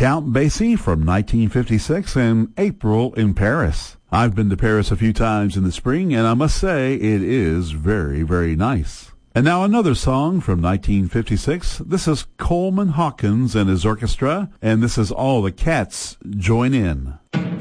Count Basie from 1956 and April in Paris. I've been to Paris a few times in the spring, and I must say it is very, very nice. And now another song from 1956. This is Coleman Hawkins and his orchestra, and this is All the Cats Join In.